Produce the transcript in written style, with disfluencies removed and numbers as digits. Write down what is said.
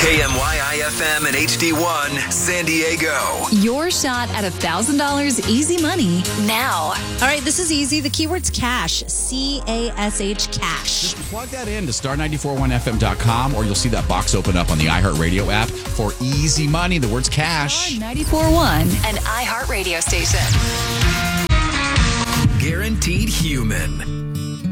KMYI-FM and HD1 San Diego. Your shot at $1,000 easy money now. All right, this is easy. The keyword's cash. C-A-S-H, cash. Just plug that in to star941fm.com, or you'll see that box open up on the iHeartRadio app for easy money. The word's cash. 94.1, an iHeart radio station. Guaranteed Human.